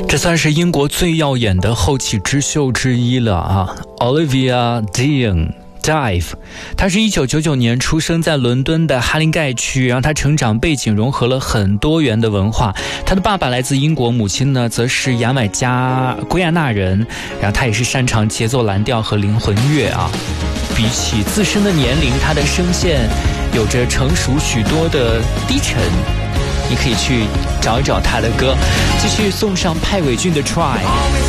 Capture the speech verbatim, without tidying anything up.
这算是英国最耀眼的后起之秀之一了啊 Olivia Dean。Dive， 他是一九九九年出生在伦敦的哈林盖区，然后他成长背景融合了很多元的文化。他的爸爸来自英国，母亲呢则是牙买加圭亚那人，然后他也是擅长节奏蓝调和灵魂乐啊。比起自身的年龄，他的声线有着成熟许多的低沉。你可以去找一找他的歌，继续送上派伟俊的 Try。